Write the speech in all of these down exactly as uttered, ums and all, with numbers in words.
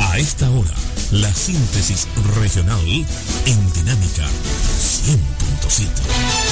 A esta hora, la síntesis regional en Dinámica cien punto siete.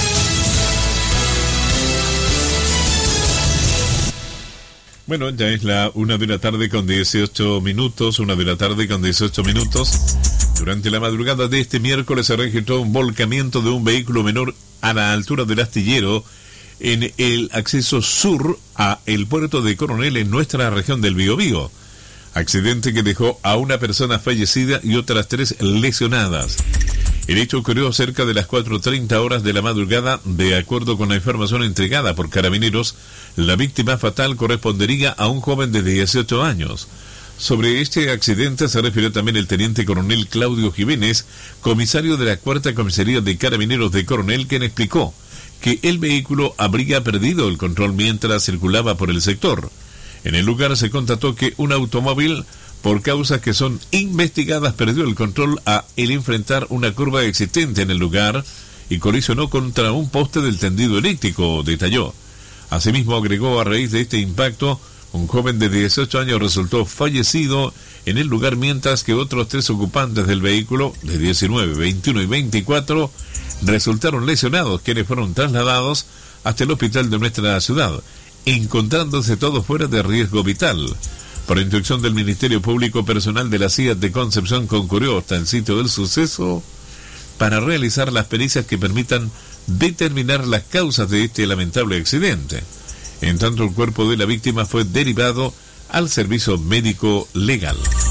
Bueno, ya es la una de la tarde con dieciocho minutos, una de la tarde con dieciocho minutos. Durante la madrugada de este miércoles se registró un volcamiento de un vehículo menor a la altura del astillero en el acceso sur a el puerto de Coronel en nuestra región del Biobío. Accidente que dejó a una persona fallecida y otras tres lesionadas. El hecho ocurrió cerca de las cuatro treinta horas de la madrugada. De acuerdo con la información entregada por Carabineros, la víctima fatal correspondería a un joven de dieciocho años. Sobre este accidente se refirió también el teniente coronel Claudio Jiménez, comisario de la cuarta comisaría de Carabineros de Coronel, quien explicó que el vehículo habría perdido el control mientras circulaba por el sector. En el lugar se constató que un automóvil, por causas que son investigadas, perdió el control al enfrentar una curva existente en el lugar y colisionó contra un poste del tendido eléctrico, detalló. Asimismo, agregó, a raíz de este impacto, un joven de dieciocho años resultó fallecido en el lugar, mientras que otros tres ocupantes del vehículo, de diecinueve, veintiuno y veinticuatro, resultaron lesionados, quienes fueron trasladados hasta el hospital de nuestra ciudad, encontrándose todos fuera de riesgo vital. Por instrucción del Ministerio Público, personal de la C I A T de Concepción concurrió hasta el sitio del suceso para realizar las pericias que permitan determinar las causas de este lamentable accidente. En tanto, el cuerpo de la víctima fue derivado al servicio médico legal.